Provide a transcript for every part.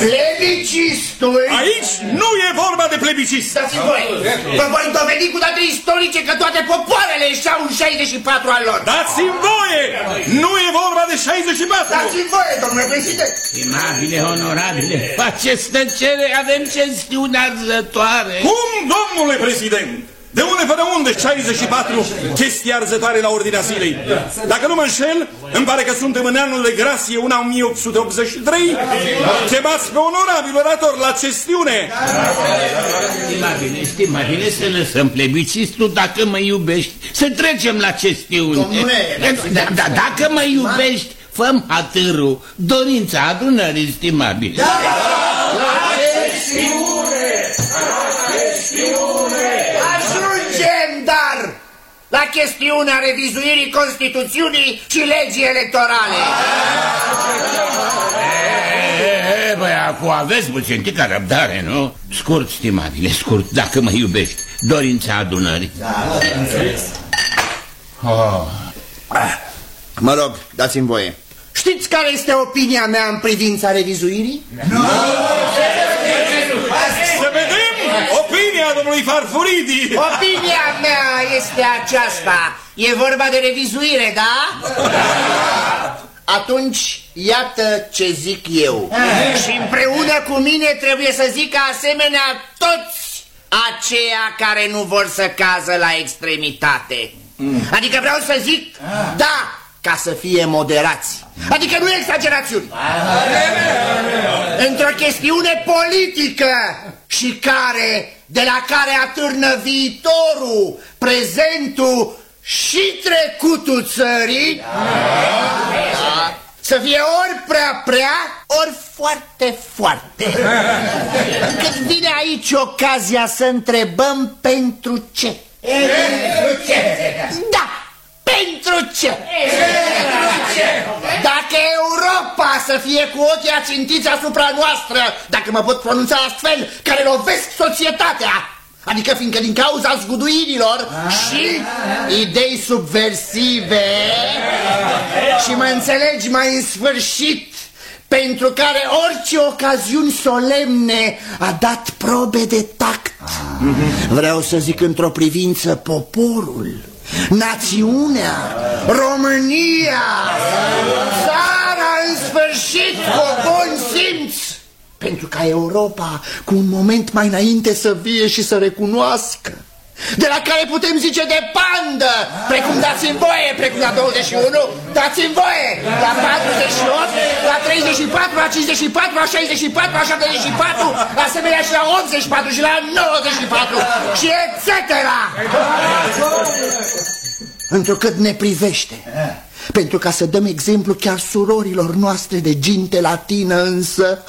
Plebicistul? Aici nu e vorba de plebiscit. Dați-mi voi. Vă voi dovedi cu date istorice că toate popoarele și-au 64 al lor. Dați-mi voie! Nu e vorba de 64. Dați-mi voie, domnule președinte. Stimabile, onorabile, faceți tăcere, avem chestiuni arzătoare. Cum, domnule președinte? De unde până unde 64 chestii arzătoare la ordinea zilei? Dacă nu mă înșel, îmi pare că suntem în anul de grație, una 1883. Chemați pe onorabil orator la chestiune. Stimabile, să lăsăm plebicistul dacă mă iubești. Să trecem la chestiune. Dacă mă iubești, fă-mi hatârul. Dorința adunării, stimabile. La chestiunea revizuirii Constituțiunii și legii electorale. Băi, acum aveți puțintică răbdare, nu? Scurt, stimabile, scurt, dacă mă iubești. Dorința adunării. Mă rog, dați-mi voie. Știți care este opinia mea în privința revizuirii? Nu! Să vedem opinia domnului Farfuridi. Opinia mea este aceasta. E vorba de revizuire, da? Atunci, iată ce zic eu. Și împreună cu mine trebuie să zică asemenea toți aceia care nu vor să cază la extremitate. Adică vreau să zic, da, ca să fie moderați. Adică nu exagerațiuni. Într-o chestiune politică și de la care atârnă viitorul, prezentul și trecutul țării, să fie ori prea, ori foarte. Încât vine aici ocazia să întrebăm pentru ce. Da! Pentru ce? Dacă Europa să fie cu ochii ațintiți asupra noastră, dacă mă pot pronunța astfel, care lovesc societatea, adică fiindcă din cauza zguduirilor și idei subversive, și mă înțelegi mai în sfârșit, pentru care orice ocaziuni solemne a dat probe de tact. Vreau să zic într-o privință poporul, națiunea, România, țara în sfârșit cu bun simț, pentru ca Europa cu un moment mai înainte să vie și să recunoască, de la care putem zice de pandă, precum dați-mi voie, precum la 21, dați-mi voie, la 48, la 34, la 54, la 64, la 74, asemenea și la 84 și la 94 și etc. Întrucât ne privește, pentru ca să dăm exemplu chiar surorilor noastre de ginte latină însă.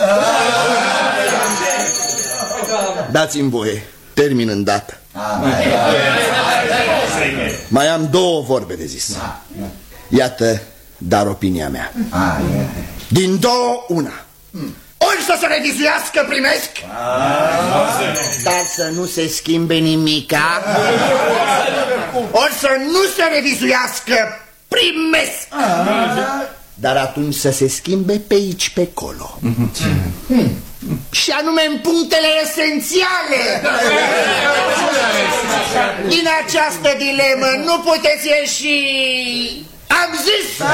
Dați-mi voie, termin îndată. Mai am două vorbe de zis. Iată, dar opinia mea. Din două, una. Ori să se revizuiască, primesc, dar să nu se schimbe nimica. Ori să nu se revizuiască, primesc, dar atunci să se schimbe pe aici, pe acolo. Și anume în punctele esențiale. Din această dilemă nu puteți ieși. Am zis!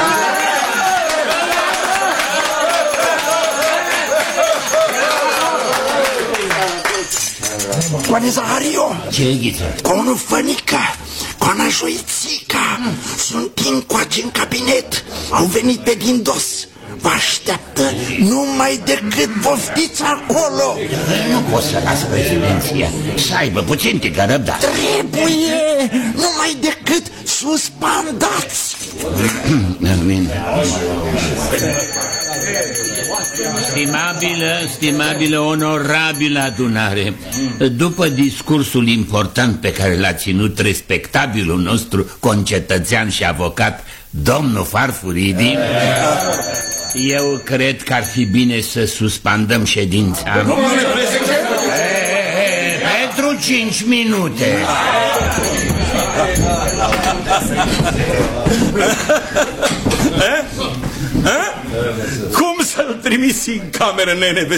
Coane Zahario, Coanu Fănică, Coana Joițica sunt încoace în cabinet. Au venit pe din dos. Vă așteaptă numai decât poftiți acolo. Nu pot să las prezidenția. Să aibă puțintică răbdare. Trebuie numai decât suspandați. Stimabilă, onorabilă adunare, după discursul important pe care l-a ținut respectabilul nostru concetățean și avocat, domnul Farfuridi, eu cred că ar fi bine să suspendăm ședința. Pentru 5 minute. Cum să-l trimiți în cameră, nene?